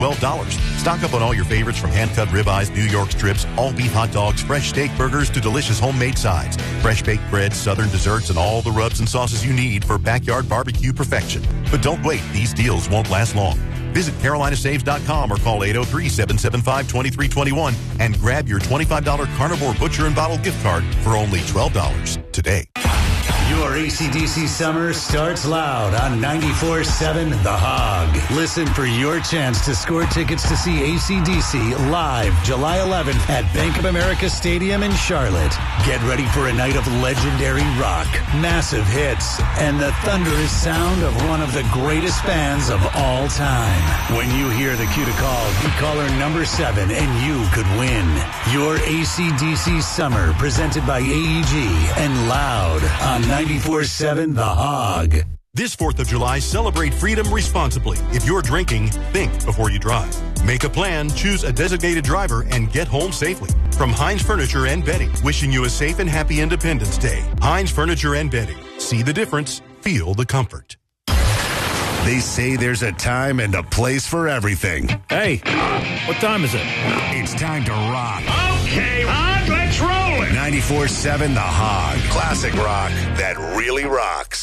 $12. Stock up on all your favorites from hand-cut ribeyes, New York strips, all-beef hot dogs, fresh steak burgers to delicious homemade sides. Fresh baked bread, southern desserts, and all the rubs and sauces you need for backyard barbecue perfection. But don't wait. These deals won't last long. Visit CarolinaSaves.com or call 803-775-2321 and grab your $25 Carnivore Butcher and Bottle gift card for only $12 today. Your AC/DC summer starts loud on 94.7 The Hog. Listen for your chance to score tickets to see AC/DC live July 11th at Bank of America Stadium in Charlotte. Get ready for a night of legendary rock, massive hits, and the thunderous sound of one of the greatest bands of all time. When you hear the cue to call, be caller number 7 and you could win. Your AC/DC summer presented by AEG and Loud on 94.7 The Hog. This 4th of July, celebrate freedom responsibly. If you're drinking, think before you drive. Make a plan, choose a designated driver, and get home safely. From Heinz Furniture and Bedding, wishing you a safe and happy Independence Day. Heinz Furniture and Bedding. See the difference. Feel the comfort. They say there's a time and a place for everything. Hey, what time is it? It's time to rock. Okay, Hog, let's roll it. 94.7 The Hog. Classic rock that really rocks.